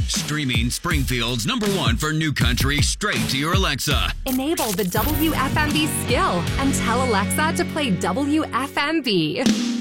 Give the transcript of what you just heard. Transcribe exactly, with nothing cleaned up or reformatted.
Streaming Springfield's number one for new country straight to your Alexa. Enable the W F M B skill and tell Alexa to play W F M B.